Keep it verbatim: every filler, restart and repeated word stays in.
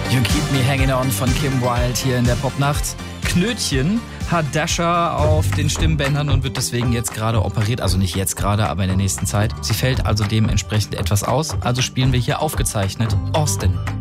You Keep Me Hanging On von Kim Wilde hier in der Popnacht. Knötchen hat Dasha auf den Stimmbändern und wird deswegen jetzt gerade operiert. Also nicht jetzt gerade, aber in der nächsten Zeit. Sie fällt also dementsprechend etwas aus. Also spielen wir hier aufgezeichnet Austin.